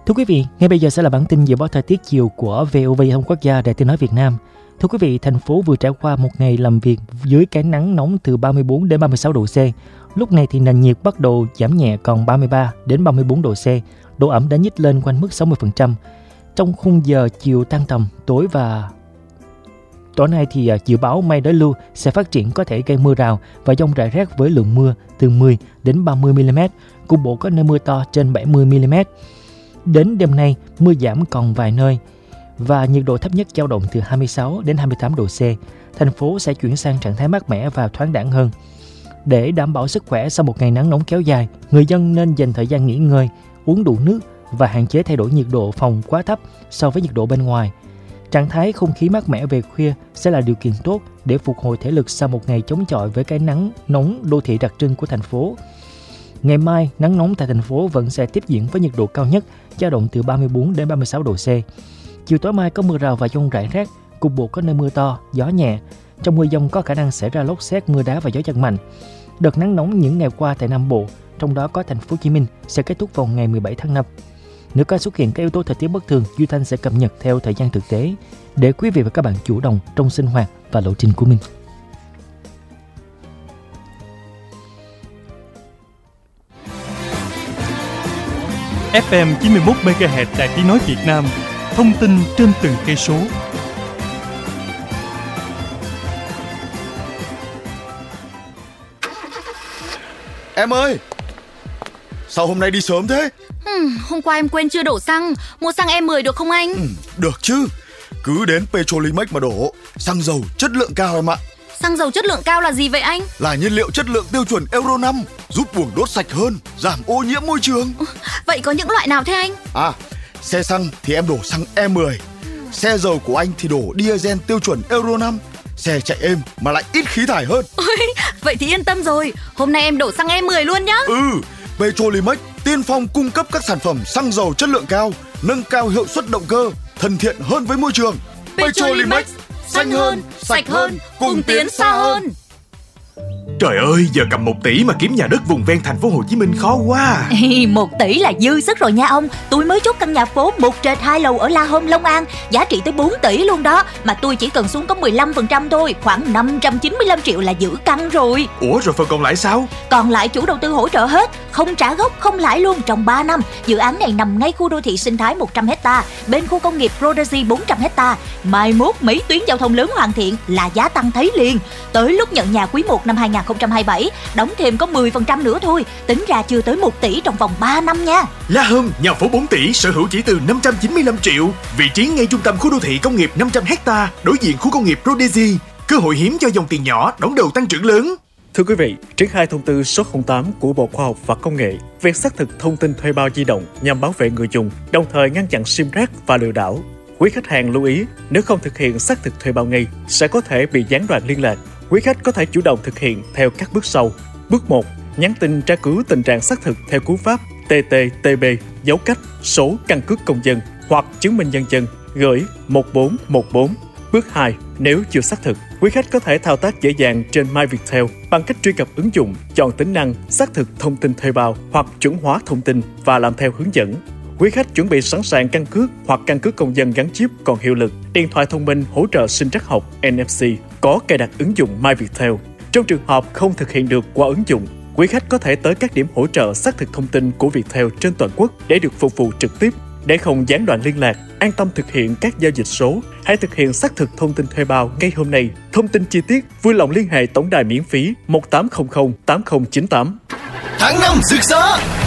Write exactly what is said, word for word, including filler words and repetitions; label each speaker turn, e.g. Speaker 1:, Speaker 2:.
Speaker 1: Thưa quý vị, ngay bây giờ sẽ là bản tin dự báo thời tiết chiều của vê o vê Thông Quốc gia Đài Tiếng nói Việt Nam. Thưa quý vị, thành phố vừa trải qua một ngày làm việc dưới cái nắng nóng từ ba mươi bốn đến ba mươi sáu độ C. Lúc này thì nền nhiệt bắt đầu giảm nhẹ còn ba mươi ba đến ba mươi bốn độ C. Độ ẩm đã nhích lên quanh mức sáu mươi phần trăm. Trong khung giờ chiều tan tầm, tối và tối nay thì dự báo mây đối lưu sẽ phát triển, có thể gây mưa rào và dông rải rác với lượng mưa từ mười đến ba mươi mi-li-mét, cục bộ có nơi mưa to trên bảy mươi mi-li-mét. Đến đêm nay, mưa giảm còn vài nơi và nhiệt độ thấp nhất dao động từ hai mươi sáu đến hai mươi tám độ C. Thành phố sẽ chuyển sang trạng thái mát mẻ và thoáng đãng hơn. Để đảm bảo sức khỏe sau một ngày nắng nóng kéo dài, người dân nên dành thời gian nghỉ ngơi, uống đủ nước và hạn chế thay đổi nhiệt độ phòng quá thấp so với nhiệt độ bên ngoài. Trạng thái không khí mát mẻ về khuya sẽ là điều kiện tốt để phục hồi thể lực sau một ngày chống chọi với cái nắng nóng đô thị đặc trưng của thành phố. Ngày mai, nắng nóng tại thành phố vẫn sẽ tiếp diễn với nhiệt độ cao nhất dao động từ ba mươi bốn đến ba mươi sáu độ C. Chiều tối mai có mưa rào và dông rải rác, cục bộ có nơi mưa to, gió nhẹ. Trong mưa dông có khả năng xảy ra lốc sét, mưa đá và gió giật mạnh. Đợt nắng nóng những ngày qua tại Nam Bộ, trong đó có thành phố Hồ Chí Minh, sẽ kết thúc vào ngày mười bảy tháng năm. Nếu có xuất hiện các yếu tố thời tiết bất thường, Duy Thanh sẽ cập nhật theo thời gian thực tế để quý vị và các bạn chủ động trong sinh hoạt và lộ trình của mình.
Speaker 2: ép em chín mươi mốt mê ga héc Đài Tiếng nói Việt Nam, thông tin trên từng cây số.
Speaker 3: Em ơi, sao hôm nay đi sớm thế?
Speaker 4: Hmm, hôm qua em quên chưa đổ xăng. Mua xăng E mười được không anh?
Speaker 3: Ừ, được chứ. Cứ đến Petrolimex mà đổ. Xăng dầu chất lượng cao em ạ.
Speaker 4: Xăng dầu chất lượng cao là gì vậy anh?
Speaker 3: Là nhiên liệu chất lượng tiêu chuẩn Euro năm, giúp buồng đốt sạch hơn, giảm ô nhiễm môi trường.
Speaker 4: Vậy có những loại nào thế anh?
Speaker 3: À, xe xăng thì em đổ xăng E mười. Xe dầu của anh thì đổ diesel tiêu chuẩn Euro năm. Xe chạy êm mà lại ít khí thải hơn.
Speaker 4: Ôi, vậy thì yên tâm rồi. Hôm nay em đổ xăng E mười luôn nhá.
Speaker 3: Ừ, Petrolimex tiên phong cung cấp các sản phẩm xăng dầu chất lượng cao, nâng cao hiệu suất động cơ, thân thiện hơn với môi trường.
Speaker 4: Petrolimex, xanh hơn, sạch hơn, cùng tiến xa hơn.
Speaker 5: Trời ơi, giờ cầm một tỷ mà kiếm nhà đất vùng ven thành phố Hồ Chí Minh khó quá.
Speaker 6: Một tỷ là dư sức rồi nha ông. Tôi mới chốt căn nhà phố một trệt hai lầu ở La Home, Long An, giá trị tới bốn tỷ luôn đó. Mà tôi chỉ cần xuống có mười lăm phần trăm thôi, khoảng năm trăm chín mươi lăm triệu là giữ căn rồi.
Speaker 5: Ủa rồi phần còn lại sao?
Speaker 6: Còn lại chủ đầu tư hỗ trợ hết, không trả gốc, không lãi luôn trong ba năm. Dự án này nằm ngay khu đô thị sinh thái một trăm héc ta, bên khu công nghiệp Rodezy bốn trăm héc ta. Mai mốt mấy tuyến giao thông lớn hoàn thiện là giá tăng thấy liền. Tới lúc nhận nhà quý một năm hai không hai bảy, đóng thêm có mười phần trăm nữa thôi, tính ra chưa tới một tỷ trong vòng ba năm nha.
Speaker 5: La Home, nhà phố bốn tỷ, sở hữu chỉ từ năm trăm chín mươi lăm triệu, vị trí ngay trung tâm khu đô thị công nghiệp năm trăm héc ta, đối diện khu công nghiệp Rodezy. Cơ hội hiếm cho dòng tiền nhỏ, đón đầu tăng trưởng lớn.
Speaker 7: Thưa quý vị, triển khai thông tư số không tám của Bộ Khoa học và Công nghệ về xác thực thông tin thuê bao di động nhằm bảo vệ người dùng, đồng thời ngăn chặn sim rác và lừa đảo. Quý khách hàng lưu ý, nếu không thực hiện xác thực thuê bao ngay, sẽ có thể bị gián đoạn liên lạc. Quý khách có thể chủ động thực hiện theo các bước sau. Bước một. Nhắn tin tra cứu tình trạng xác thực theo cú pháp tê tê tê bê dấu cách số căn cước công dân hoặc chứng minh nhân dân gửi một bốn một bốn. Bước hai. Nếu chưa xác thực, quý khách có thể thao tác dễ dàng trên MyViettel bằng cách truy cập ứng dụng, chọn tính năng xác thực thông tin thuê bao hoặc chuẩn hóa thông tin và làm theo hướng dẫn. Quý khách chuẩn bị sẵn sàng căn cước hoặc căn cước công dân gắn chip còn hiệu lực, điện thoại thông minh hỗ trợ sinh trắc học en ép xê, có cài đặt ứng dụng MyViettel. Trong trường hợp không thực hiện được qua ứng dụng, quý khách có thể tới các điểm hỗ trợ xác thực thông tin của Viettel trên toàn quốc để được phục vụ trực tiếp. Để không gián đoạn liên lạc, an tâm thực hiện các giao dịch số, hãy thực hiện xác thực thông tin thuê bao ngay hôm nay. Thông tin chi tiết vui lòng liên hệ tổng đài miễn phí một tám không không tám không chín tám.
Speaker 8: Tháng năm rực rỡ,